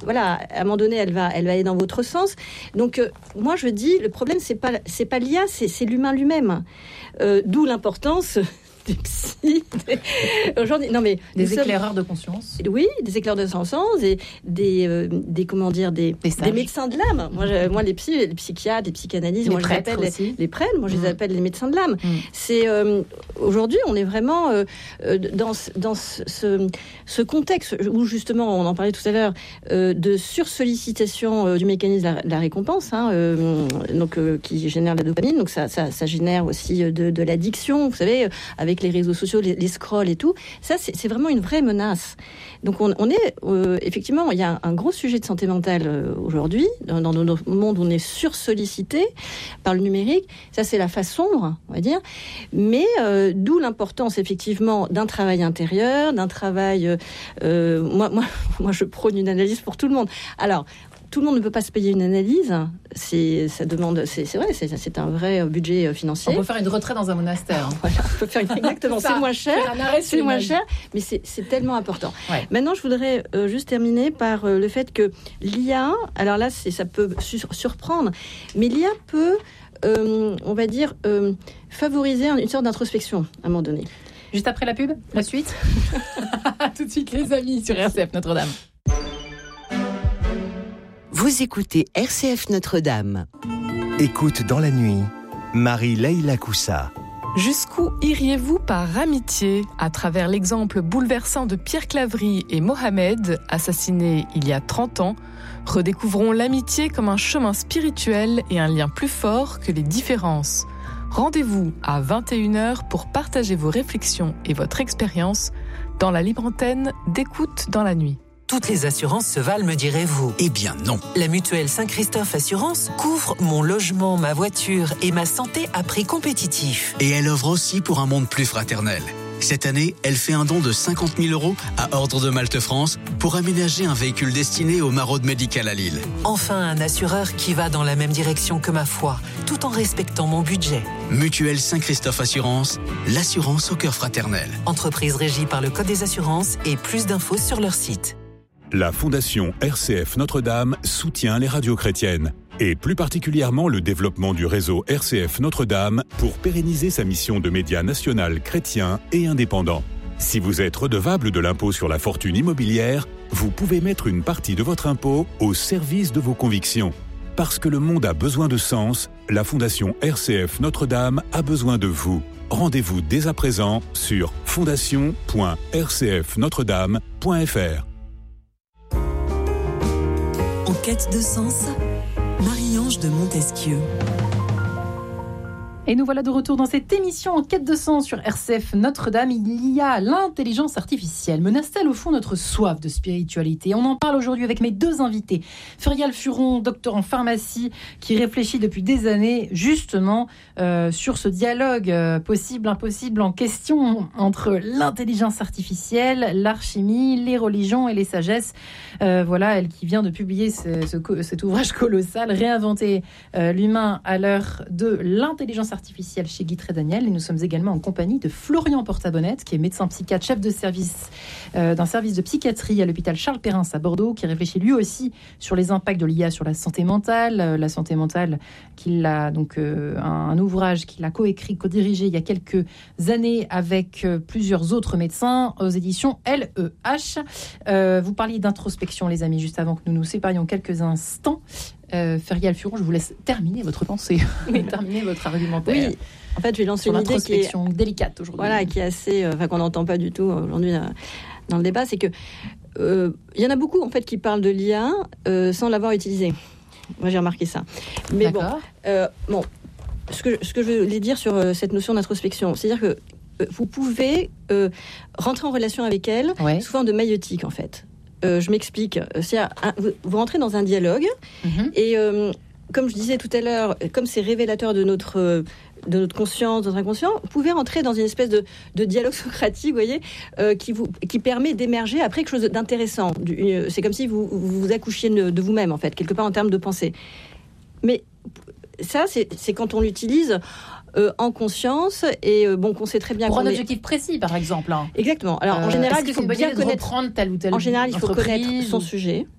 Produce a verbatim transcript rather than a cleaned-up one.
voilà, à un moment donné, elle va, elle va aller dans votre sens. Donc, euh, moi, je dis, le problème, c'est pas, c'est pas l'I A, c'est, c'est l'humain lui-même. Euh, d'où l'importance des psys, des... aujourd'hui, non mais des sommes... éclaireurs de conscience. Oui, des éclaireurs de conscience, et des, euh, des comment dire, des, des, des médecins de l'âme. Moi, je, moi, les psys, les psychiatres, les psychanalystes, les moi, je les appelle les, les prêtres. Moi, je mmh. les appelle les médecins de l'âme. Mmh. C'est euh, aujourd'hui, on est vraiment euh, dans dans ce, ce contexte où justement, on en parlait tout à l'heure, euh, de sursollicitation euh, du mécanisme de la, de la récompense, hein, euh, donc euh, qui génère la dopamine. Donc ça, ça, ça génère aussi de, de l'addiction. Vous savez, avec les réseaux sociaux, les, les scrolls et tout, ça c'est, c'est vraiment une vraie menace. Donc on, on est euh, effectivement, il y a un, un gros sujet de santé mentale euh, aujourd'hui dans, dans notre monde où on est sursollicité par le numérique. Ça c'est la face sombre, on va dire. Mais euh, d'où l'importance effectivement d'un travail intérieur, d'un travail. Euh, moi, moi, moi, je prône une analyse pour tout le monde. Alors. Tout le monde ne peut pas se payer une analyse. C'est, ça demande, c'est, c'est vrai, c'est, c'est un vrai budget financier. On peut faire une retraite dans un monastère. Hein. Voilà, on peut faire une, exactement. Ça, c'est moins cher. C'est moins cher, mais c'est, c'est tellement important. Ouais. Maintenant, je voudrais euh, juste terminer par euh, le fait que l'I A, alors là, c'est, ça peut sur, surprendre, mais l'I A peut, euh, on va dire, euh, favoriser une sorte d'introspection à un moment donné. Juste après la pub, la suite. Tout de suite, les amis, sur R C F Notre-Dame. Vous écoutez R C F Notre-Dame. Écoute dans la nuit, Marie-Leila Coussa. Jusqu'où iriez-vous par amitié ? À travers l'exemple bouleversant de Pierre Claverie et Mohamed, assassinés il y a trente ans, redécouvrons l'amitié comme un chemin spirituel et un lien plus fort que les différences. Rendez-vous à vingt et une heures pour partager vos réflexions et votre expérience dans la libre antenne d'Écoute dans la nuit. Toutes les assurances se valent, me direz-vous. Eh bien non. La mutuelle Saint-Christophe Assurance couvre mon logement, ma voiture et ma santé à prix compétitif. Et elle offre aussi pour un monde plus fraternel. Cette année, elle fait un don de cinquante mille euros à Ordre de Malte France pour aménager un véhicule destiné aux maraudes médicales à Lille. Enfin, un assureur qui va dans la même direction que ma foi, tout en respectant mon budget. Mutuelle Saint-Christophe Assurance, l'assurance au cœur fraternel. Entreprise régie par le Code des assurances et plus d'infos sur leur site. La Fondation R C F Notre-Dame soutient les radios chrétiennes et plus particulièrement le développement du réseau R C F Notre-Dame pour pérenniser sa mission de média national chrétien et indépendant. Si vous êtes redevable de l'impôt sur la fortune immobilière, vous pouvez mettre une partie de votre impôt au service de vos convictions. Parce que le monde a besoin de sens, la Fondation R C F Notre-Dame a besoin de vous. Rendez-vous dès à présent sur fondation point r c f notre dame point f r. En quête de sens, Marie-Ange de Montesquieu. Et nous voilà de retour dans cette émission En quête de sens sur R C F Notre-Dame. Il y a l'intelligence artificielle. Menace-t-elle au fond notre soif de spiritualité ? On en parle aujourd'hui avec mes deux invités. Ferial Furon, docteur en pharmacie, qui réfléchit depuis des années justement euh, sur ce dialogue euh, possible, impossible en question entre l'intelligence artificielle, l'alchimie, les religions et les sagesses. Euh, voilà, elle qui vient de publier ce, ce, cet ouvrage colossal, Réinventer euh, l'humain à l'heure de l'intelligence artificielle chez Guy Trédaniel. Et nous sommes également en compagnie de Florian Porta-Bonnette, qui est médecin psychiatre, chef de service euh, d'un service de psychiatrie à l'hôpital Charles-Perrin à Bordeaux, qui réfléchit lui aussi sur les impacts de l'I A sur la santé mentale. Euh, la santé mentale, qu'il a donc euh, un, un ouvrage qu'il a coécrit, co-dirigé il y a quelques années avec euh, plusieurs autres médecins aux éditions L E H. Euh, vous parliez d'introspection, les amis, juste avant que nous nous séparions quelques instants. Euh, Ferial Furon, je vous laisse terminer votre pensée, oui, terminer votre argumentaire. Oui, en fait, je vais lancer sur une idée qui est délicate aujourd'hui. Voilà, qui est assez, enfin euh, qu'on n'entend pas du tout aujourd'hui euh, dans le débat, c'est que il euh, y en a beaucoup en fait qui parlent de l'I A euh, sans l'avoir utilisé. Moi, j'ai remarqué ça. Mais D'accord. bon, euh, bon, ce que ce que je voulais dire sur euh, cette notion d'introspection, c'est-à-dire que euh, vous pouvez euh, rentrer en relation avec elle ouais. sous forme de maïeutique en fait. Euh, je m'explique. C'est un, vous, vous rentrez dans un dialogue mm-hmm. et euh, comme je disais tout à l'heure, comme c'est révélateur de notre, de notre conscience, de notre inconscient, vous pouvez rentrer dans une espèce de, de dialogue socratique, vous voyez, euh, qui, vous, qui permet d'émerger après quelque chose d'intéressant. Du, euh, c'est comme si vous, vous vous accouchiez de, de vous-même, en fait, quelque part en termes de pensée. Mais ça, c'est, c'est quand on l'utilise euh, en conscience et euh, bon, qu'on sait très bien pour qu'on un est... objectif précis, par exemple. Hein. Exactement. Alors, euh, en général, il faut bien connaître telle ou telle En général, il faut entreprise, connaître son ou... sujet.